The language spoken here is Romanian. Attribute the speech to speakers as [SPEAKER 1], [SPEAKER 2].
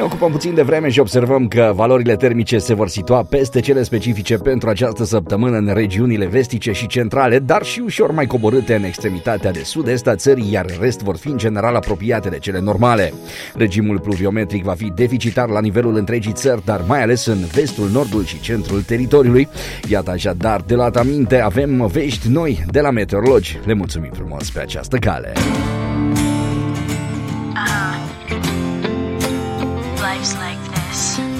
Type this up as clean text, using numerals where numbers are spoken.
[SPEAKER 1] Ne ocupăm puțin de vreme și observăm că valorile termice se vor situa peste cele specifice pentru această săptămână în regiunile vestice și centrale, dar și ușor mai coborâte în extremitatea de sud-est a țării, iar în rest vor fi în general apropiate de cele normale. Regimul pluviometric va fi deficitar la nivelul întregii țări, dar mai ales în vestul, nordul și centrul teritoriului. Iată așadar, de luat aminte, avem vești noi de la meteorologi. Le mulțumim frumos pe această cale.